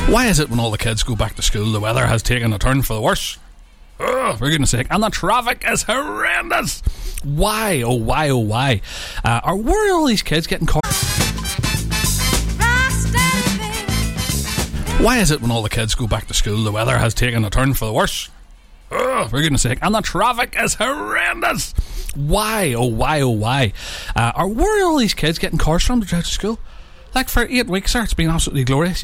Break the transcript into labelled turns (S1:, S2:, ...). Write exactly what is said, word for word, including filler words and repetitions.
S1: Why is it when all the kids go back to school, the weather has taken a turn for the worse? Oh, for goodness sake. And the traffic is horrendous. Why, oh why, oh why? Uh, are, where are all these kids getting caught? Why is it when all the kids go back to school, the weather has taken a turn for the worse? Oh, for goodness sake. And the traffic is horrendous. Why, oh why, oh why? Uh, are, where are all these kids getting cars from to drive to school? Like for eight weeks, sir, it's been absolutely glorious.